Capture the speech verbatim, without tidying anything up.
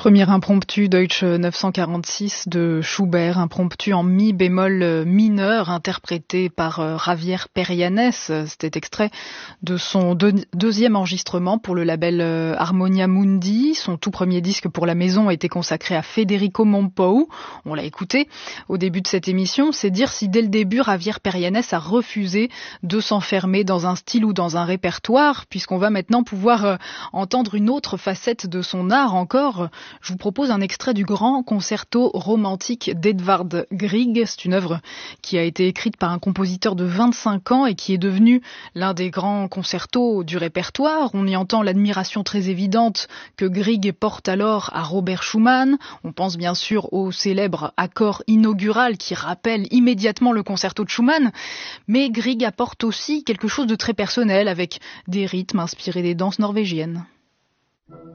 Premier impromptu Deutsche neuf cent quarante-six de Schubert, impromptu en mi bémol mineur interprété par Javier Perianes. C'était extrait de son deux, deuxième enregistrement pour le label Harmonia Mundi. Son tout premier disque pour la maison a été consacré à Federico Mompou. On l'a écouté au début de cette émission. C'est dire si dès le début Javier Perianes a refusé de s'enfermer dans un style ou dans un répertoire, puisqu'on va maintenant pouvoir entendre une autre facette de son art encore. Je vous propose un extrait du grand concerto romantique d'Edvard Grieg. C'est une œuvre qui a été écrite par un compositeur de vingt-cinq ans et qui est devenu l'un des grands concertos du répertoire. On y entend l'admiration très évidente que Grieg porte alors à Robert Schumann. On pense bien sûr au célèbre accord inaugural qui rappelle immédiatement le concerto de Schumann. Mais Grieg apporte aussi quelque chose de très personnel avec des rythmes inspirés des danses norvégiennes.